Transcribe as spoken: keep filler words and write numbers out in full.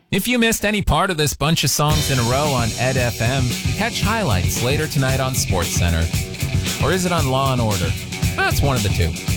If you missed any part of this bunch of songs in a row on Ed F M, catch highlights later tonight on SportsCenter. Or is it on Law and Order? That's one of the two.